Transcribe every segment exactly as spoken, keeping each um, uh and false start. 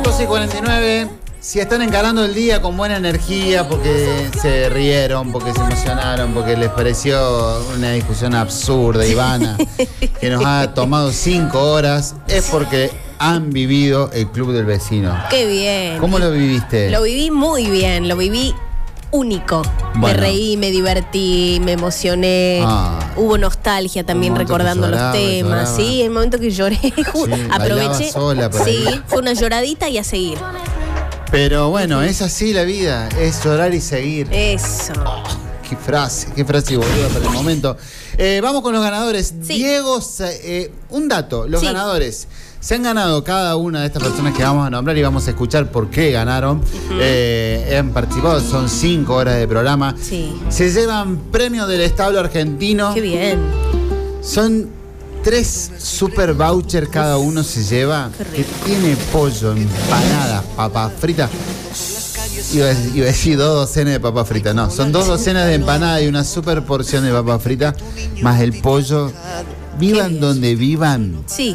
doce y cuarenta y nueve. Si están encarando el día con buena energía, porque se rieron, porque se emocionaron, porque les pareció una discusión absurda y vana, que nos ha tomado cinco horas, es porque han vivido el Club del Vecino. ¡Qué bien! ¿Cómo lo viviste? Lo viví muy bien, lo viví único. Bueno. Me reí, me divertí, me emocioné. Ah, hubo nostalgia también recordando lloraba, los temas. Lloraba. Sí, el momento que lloré, sí, aproveché. Sola por sí, ahí. Fue una lloradita y a seguir. Pero bueno, es así la vida, es llorar y seguir. Eso. Oh, qué frase, qué frase boluda para el momento. Eh, vamos con los ganadores. Sí. Diego, eh, un dato, los sí. ganadores. Se han ganado cada una de estas personas que vamos a nombrar y vamos a escuchar por qué ganaron. Uh-huh. eh, han participado, son cinco horas de programa. Sí. Se llevan premios del establo argentino. Qué bien. Son tres super vouchers cada uno se lleva, que tiene pollo, empanadas, papas fritas. Iba a, iba a decir dos docenas de papas fritas. No, son dos docenas de empanadas y una super porción de papas fritas, más el pollo. Vivan donde vivan. Sí.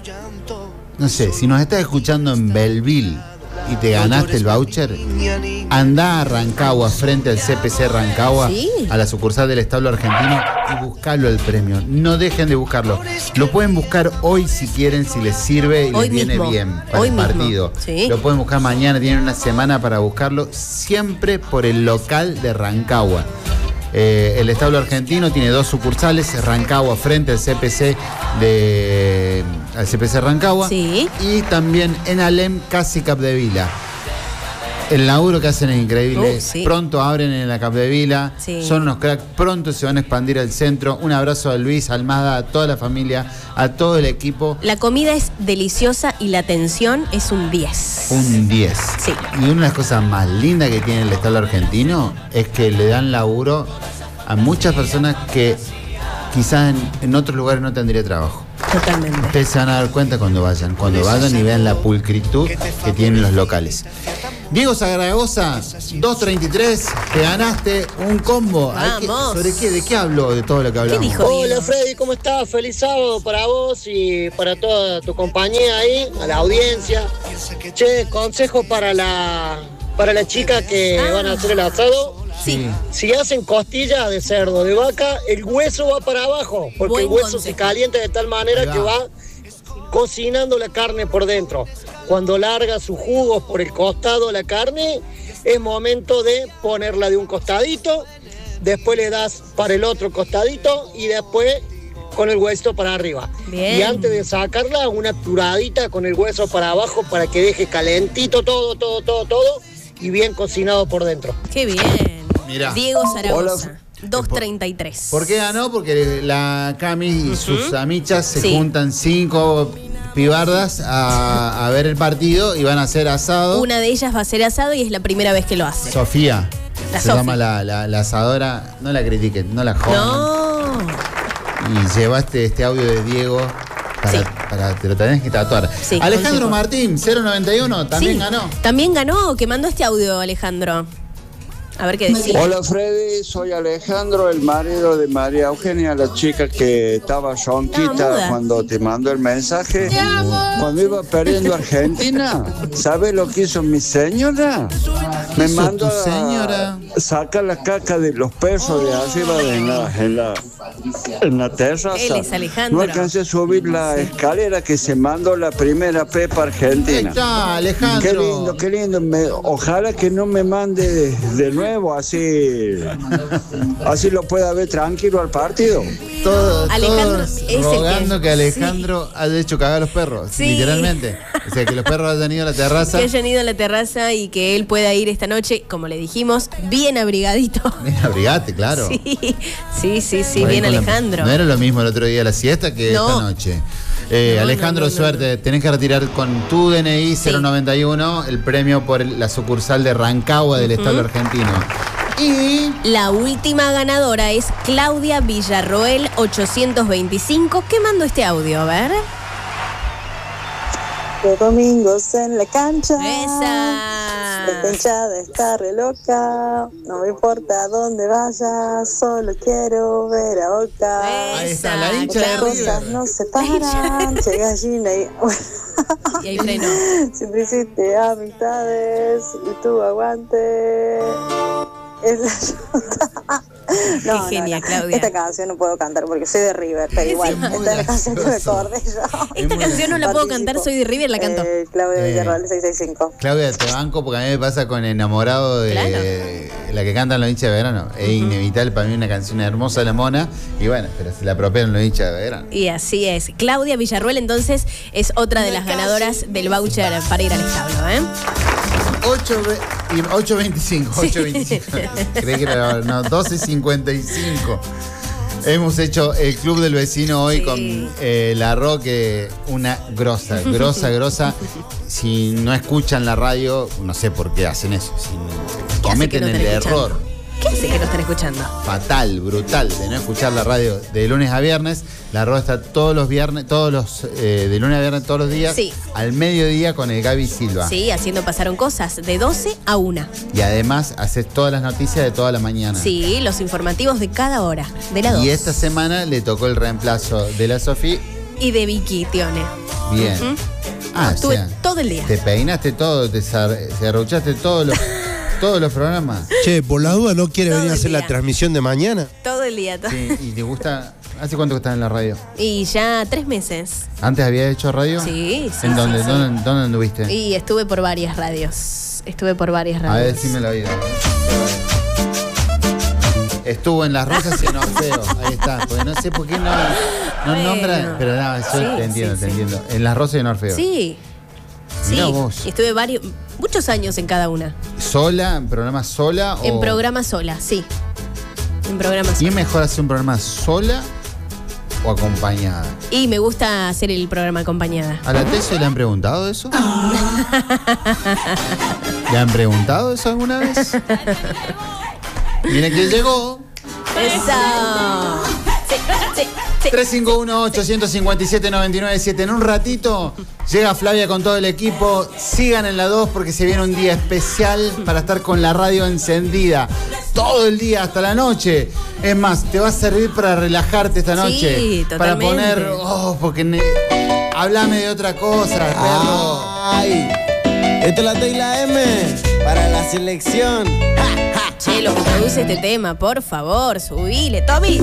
No sé, si nos estás escuchando en Belleville y te ganaste el voucher, andá a Rancagua, frente al C P C Rancagua, ¿sí? A la sucursal del establo argentino, y buscalo el premio. No dejen de buscarlo. Lo pueden buscar hoy si quieren, si les sirve y hoy les viene mismo. Bien para hoy el partido. ¿Sí? Lo pueden buscar mañana, tienen una semana para buscarlo, siempre por el local de Rancagua. Eh, el establo argentino tiene dos sucursales, Rancagua frente al C P C de al C P C Rancagua, sí. Y también en Alem, casi Capdevila. El laburo que hacen es increíble. Uh, sí. Pronto abren en la Capdevila, sí. Son unos cracks, pronto se van a expandir al centro. Un abrazo a Luis, a Almada, a toda la familia, a todo el equipo. La comida es deliciosa y la atención es un diez. Un diez. Sí. Y una de las cosas más lindas que tiene el establo argentino es que le dan laburo a muchas personas que quizás en, en otros lugares no tendría trabajo. Totalmente. Ustedes se van a dar cuenta cuando vayan, cuando vayan y vean la pulcritud que tienen los locales. Diego Zaragoza, dos treinta y tres, te ganaste un combo. Vamos. ¿Sobre qué? ¿De qué habló? De todo lo que hablamos. ¿Qué dijo? Hola Freddy, ¿cómo estás? Feliz sábado para vos y para toda tu compañía ahí, a la audiencia. Che, consejo para la para la chica que ah. van a hacer el asado. Sí. Si hacen costillas de cerdo, de vaca, el hueso va para abajo, porque Buen el hueso consejo. Se calienta de tal manera va. que va cocinando la carne por dentro. Cuando larga sus jugos por el costado la carne, es momento de ponerla de un costadito, después le das para el otro costadito y después con el hueso para arriba. Bien. Y antes de sacarla, una turadita con el hueso para abajo para que deje calentito todo, todo, todo, todo y bien cocinado por dentro. ¡Qué bien! Mirá. Diego Zaragoza, dos treinta y tres. ¿Por qué ganó? Porque la Cami y uh-huh. sus amichas se sí. juntan cinco pibardas a, a ver el partido y van a hacer asado. Una de ellas va a hacer asado y es la primera vez que lo hace. Sofía. La se Sofi. llama la, la, la asadora. No la critiquen, no la jodan. No. Y llevaste este audio de Diego. Para, sí. para, te lo tenés que tatuar. Sí, Alejandro Martín, cero noventa y uno, también sí. ganó. También ganó, que mandó este audio, Alejandro. A ver qué decía. Hola Freddy, soy Alejandro, el marido de María Eugenia, la chica que estaba ronquita cuando te mandó el mensaje. Cuando iba perdiendo Argentina, ¿sabes lo que hizo mi señora? Me mandó a sacar la caca de los perros de arriba de la, en, la, en la terraza. Él es Alejandro. No alcancé a subir la escalera que se mandó la primera Pepa Argentina. Ahí está, Alejandro. Qué lindo, qué lindo. Me, ojalá que no me mande de, de nuevo, así, así lo pueda ver tranquilo al partido. Todo, Alejandro todos es rogando el que, que Alejandro sí. haya hecho cagar a los perros, sí. literalmente. O sea, que los perros hayan ido a la terraza. Que hayan ido a la terraza y que él pueda ir esta noche, como le dijimos, bien abrigadito. Bien abrigate, claro. Sí, sí, sí, sí bien Alejandro. La, no era lo mismo el otro día la siesta que no. esta noche. Eh, no, Alejandro, no, no, suerte. No, no. Tenés que retirar con tu D N I cero noventa y uno sí. el premio por el, la sucursal de Rancagua del uh-huh. establo argentino. Y la última ganadora es Claudia Villarroel ochocientos veinticinco. ¿Qué mandó este audio? A ver. Los domingos en la cancha. Esa. La hinchada está re loca. No me importa dónde vaya, solo quiero ver a Boca. Ahí está, la hincha de River. Las cosas no se paran. Che gallina y... Y ahí frenó. Siempre hiciste amistades y tu aguante es la no, Qué genia, no, no. Claudia. Esta canción no puedo cantar porque soy de River, pero igual, Sí, esta es la canción que me acordé yo. Esta canción no la puedo cantar, soy de River, la canto. Eh, Claudia Eh, Villarreal, seiscientos sesenta y cinco. Claudia, te banco porque a mí me pasa con Enamorado de Claro. la que cantan los hinchas de verano. Es inevitable para mí, una canción hermosa de La Mona. Y bueno, pero se la apropiaron los hinchas de verano. Y así es. Claudia Villarruel, entonces, es otra de las ganadoras del voucher para ir al establo, ¿eh? ocho veinticinco, ocho veinticinco. Creí que era no, doce cincuenta y cinco. Hemos hecho el Club del Vecino hoy Sí. con eh, la Roque, una grosa, grosa, grosa. Si no escuchan la radio, no sé por qué hacen eso. Si ¿Qué hace que cometen no el estén error escuchando? ¿Qué hace que no estén escuchando? fatal, brutal de no escuchar la radio de lunes a viernes. La radio está todos los viernes, todos los eh, de lunes a viernes, todos los días, Sí. al mediodía con el Gaby Silva. Sí, haciendo pasaron cosas de doce a una. Y además haces todas las noticias de toda la mañana. Sí, los informativos de cada hora, de la dos. Y esta semana le tocó el reemplazo de la Sofía. Y de Vicky Tione. Bien. Ujú. Ah, o Estuve sea, todo el día. te peinaste todo, te arruchaste todos los, todos los programas. Che, por la duda no quiere Todo venir a el hacer día. la transmisión de mañana. Todo el día. to- Sí, y te gusta. ¿Hace cuánto que estás en la radio? Y ya tres meses. ¿Antes habías hecho radio? Sí, sí. ¿En sí, dónde, sí. dónde, dónde anduviste? Y estuve por varias radios. Estuve por varias A radios. ver, decime la vida. Estuvo en Las Rosas y en Orfeo. Ahí está. Porque no sé por qué no, no Bueno. nombra. Pero nada, eso Sí, te entiendo, sí, te sí. entiendo. En Las Rosas y en Orfeo. Sí. Sí. Mirá vos. Y estuve varios, muchos años en cada una. ¿Sola? ¿En programa sola? En o- programa sola, sí. En programa ¿Y sola. es mejor hacer un programa sola o acompañada? Y me gusta hacer el programa acompañada. ¿A la Teso le han preguntado eso? ¿Le han preguntado eso alguna vez? Miren que llegó. ¡Eso! Sí, sí, sí. tres cinco uno, ocho cinco siete, nueve nueve siete. En un ratito llega Flavia con todo el equipo. Sigan en la dos porque se viene un día especial para estar con la radio encendida. Todo el día, hasta la noche. Es más, te va a servir para relajarte esta noche. Sí, para totalmente. poner. Oh, porque. Ne... Háblame de otra cosa, perro. Ay, esto es la T y la M para la selección. Che, lo que produce este tema, por favor, subile, Tommy.